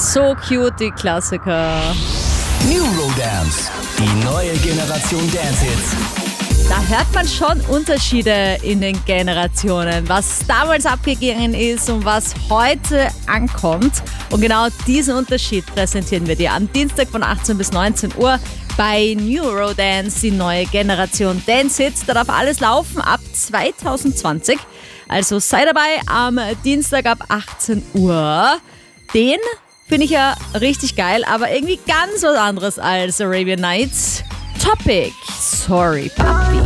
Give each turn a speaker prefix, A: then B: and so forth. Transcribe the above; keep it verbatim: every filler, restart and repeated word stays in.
A: So cute, die Klassiker.
B: Neurodance, die neue Generation Dance-Hits.
A: Da hört man schon Unterschiede in den Generationen, was damals abgegangen ist und was heute ankommt. Und genau diesen Unterschied präsentieren wir dir am Dienstag von achtzehn bis neunzehn Uhr bei Neurodance, die neue Generation Dance-Hits. Da darf alles laufen ab zwanzig zwanzig. Also sei dabei am Dienstag ab achtzehn Uhr. Den finde ich ja richtig geil, aber irgendwie ganz was anderes als Arabian Nights. Topic, Sorry Papi.